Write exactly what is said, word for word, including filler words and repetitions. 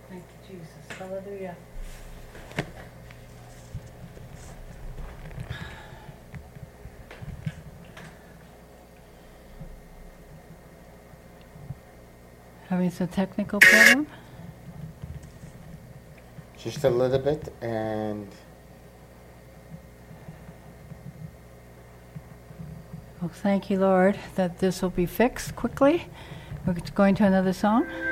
Thank you, Jesus. Hallelujah. Having some technical problem? Just a little bit, and Well, thank you, Lord, that this will be fixed quickly. We're going to another song.